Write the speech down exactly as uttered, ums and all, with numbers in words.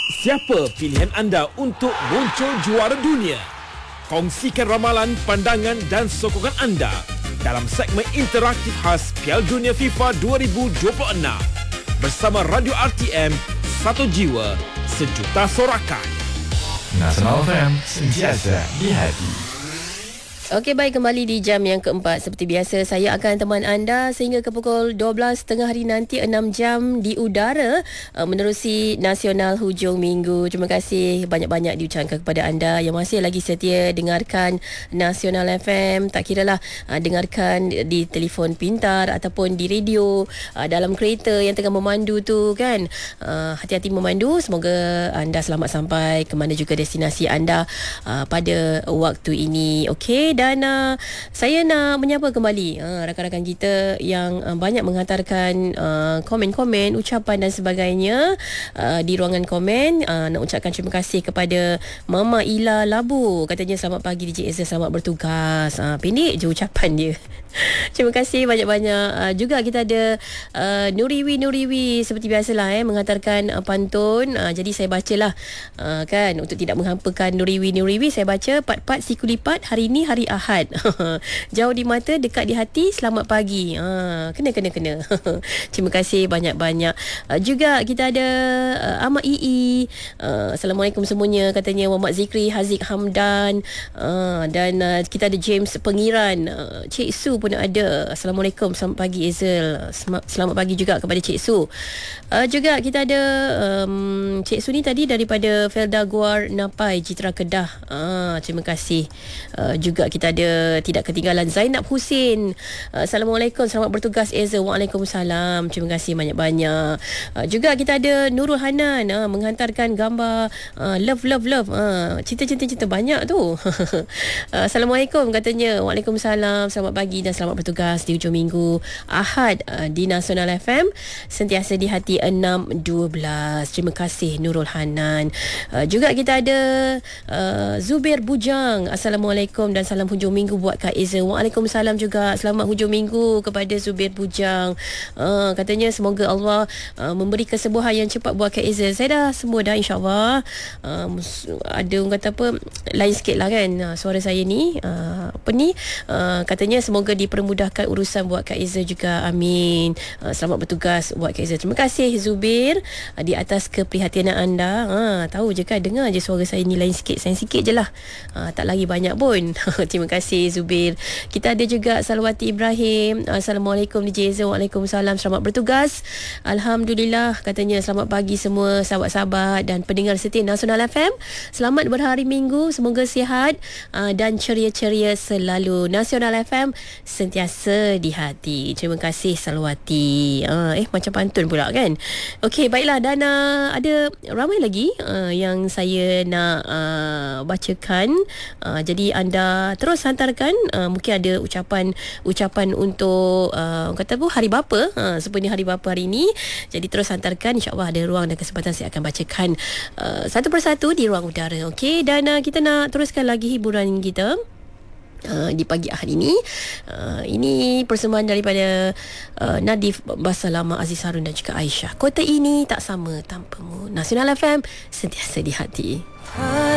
Siapa pilihan anda untuk muncul juara dunia? Kongsikan ramalan, pandangan dan sokongan anda dalam segmen interaktif khas Piala Dunia FIFA dua ribu dua puluh enam bersama Radio R T M, satu jiwa, sejuta sorakan. Nasional F M, sentiasa di hati. Okey, baik, kembali di jam yang keempat. Seperti biasa, saya akan teman anda sehingga ke pukul dua belas tengah hari nanti, enam jam di udara uh, menerusi Nasional Hujung Minggu. Terima kasih banyak-banyak diucapkan kepada anda yang masih lagi setia dengarkan Nasional F M. Tak kiralah uh, dengarkan di telefon pintar ataupun di radio, uh, dalam kereta yang tengah memandu tu kan. Uh, hati-hati memandu. Semoga anda selamat sampai ke mana juga destinasi anda uh, pada waktu ini. Okey. Dan uh, saya nak menyapa kembali uh, rakan-rakan kita yang uh, banyak menghantarkan uh, komen-komen, ucapan dan sebagainya uh, di ruangan komen. Uh, nak ucapkan terima kasih kepada Mama Ila Labu. Katanya selamat pagi D J Ezra, selamat bertugas. Uh, pendek je ucapan dia. Terima kasih banyak-banyak. Uh, juga kita ada uh, Nuriwi Nuriwi seperti biasalah eh menghantarkan uh, pantun. Uh, jadi saya bacalah uh, kan, untuk tidak menghampakan Nuriwi Nuriwi, saya baca pat-pat si kulipat, hari ni hari Ahad. Jauh di mata, dekat di hati, selamat pagi. Ha, kena kena kena. Terima kasih banyak-banyak. Uh, juga kita ada uh, Ahmad Ii. Uh, Assalamualaikum semuanya, katanya Muhammad Zikri Haziq Hamdan. Uh, dan uh, kita ada James Pengiran. Uh, Cik Su pun ada. Assalamualaikum, selamat pagi Ezel. Selamat pagi juga kepada Cik Su. Uh, juga kita ada um, Cik Su ni tadi daripada Felda Guar Napai, Citra Kedah. Uh, terima kasih. Uh, juga kita Kita ada tidak ketinggalan Zainab Husin. Uh, Assalamualaikum, selamat bertugas Ezra. Waalaikumsalam. Terima kasih banyak-banyak. Uh, juga kita ada Nurul Hanan uh, menghantarkan gambar uh, love love love. Uh, cinta-cinta-cinta banyak tu. uh, Assalamualaikum katanya. Waalaikumsalam. Selamat pagi dan selamat bertugas di hujung minggu Ahad uh, di Nasional F M. Sentiasa di hati enam dua belas. Terima kasih Nurul Hanan. Uh, juga kita ada uh, Zubir Bujang. Assalamualaikum dan salam hujung minggu buat Kak Ezra. Waalaikumsalam juga. Selamat hujung minggu kepada Zubir Bujang. Uh, katanya semoga Allah uh, memberi kesembuhan yang cepat buat Kak Ezra. Saya dah sembuh dah, insyaAllah. Uh, ada orang kata apa, lain sikit lah kan uh, suara saya ni. Uh, apa ni? Uh, katanya semoga dipermudahkan urusan buat Kak Ezra juga. Amin. Uh, selamat bertugas buat Kak Ezra. Terima kasih Zubir uh, di atas keprihatinan anda. Uh, tahu je kan, dengar je suara saya ni lain sikit. Sayang sikit je lah. Uh, tak lagi banyak pun. Terima kasih Zubir. Kita ada juga Salwati Ibrahim. Assalamualaikum D J Ezra. Waalaikumsalam. Selamat bertugas. Alhamdulillah, katanya selamat pagi semua sahabat-sahabat dan pendengar setia Nasional F M. Selamat berhari Minggu. Semoga sihat uh, dan ceria-ceria selalu. Nasional F M sentiasa di hati. Terima kasih Salwati. Uh, eh macam pantun pula kan. Okey, baiklah. Dan uh, ada ramai lagi uh, yang saya nak uh, bacakan. Uh, jadi anda terus hantarkan, uh, mungkin ada ucapan ucapan untuk uh, kata apa hari bapa, uh, sebenarnya hari bapa hari ini. Jadi terus hantarkan, insya-Allah ada ruang dan kesempatan saya akan bacakan uh, satu persatu di ruang udara. Okey, dan uh, kita nak teruskan lagi hiburan kita Uh, di pagi hari ini. uh, Ini persembahan daripada uh, Nadif Basalama, Aziz Harun dan juga Aisyah. Kota ini tak sama tanpamu. Nasional F M sentiasa di hati.